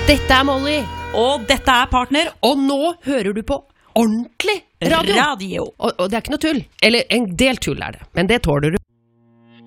Dette Molly. Og dette Partner. Og nå hører du på ordentlig radio. Radio. Og det ikke noe tull. Eller en del tull det, men det tåler du.